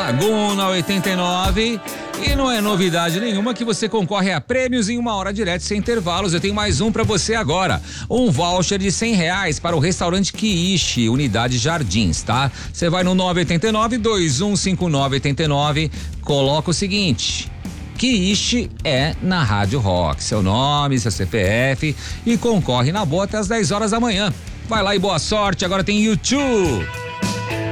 Laguna 89. E não é novidade nenhuma que você concorre a prêmios em 1 hora direta sem intervalos. Eu tenho mais um pra você agora. Um voucher de R$100 para o restaurante Quiche, Unidade Jardins, tá? Você vai no 989-215989, coloca o seguinte: Quiche é na Rádio Rock. Seu nome, seu CPF e concorre na boa até às 10 horas da manhã. Vai lá e boa sorte. Agora tem YouTube.